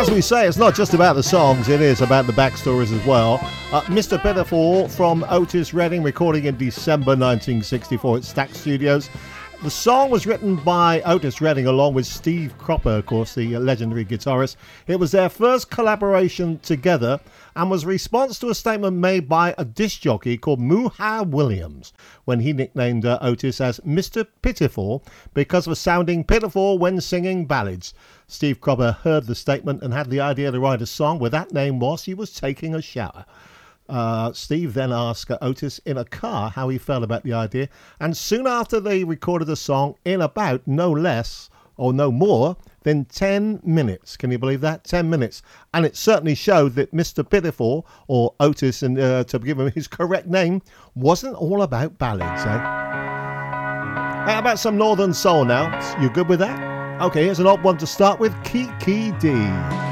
As we say, it's not just about the songs, it is about the backstories as well. Mr. Pitiful from Otis Redding, recording in December 1964 at Stax Studios. The song was written by Otis Redding along with Steve Cropper, of course, the legendary guitarist. It was their first collaboration together and was a response to a statement made by a disc jockey called Muha Williams when he nicknamed Otis as Mr. Pitiful because of sounding pitiful when singing ballads. Steve Cropper heard the statement and had the idea to write a song with that name whilst he was taking a shower. Steve then asked Otis in a car how he felt about the idea, and soon after they recorded the song in about no less or no more than 10 minutes. Can you believe that? 10 minutes. And it certainly showed that Mr. Pitiful, or Otis, and to give him his correct name, wasn't all about ballads, eh? How about some Northern Soul now? You good with that? Okay, here's an odd one to start with, Kiki Dee.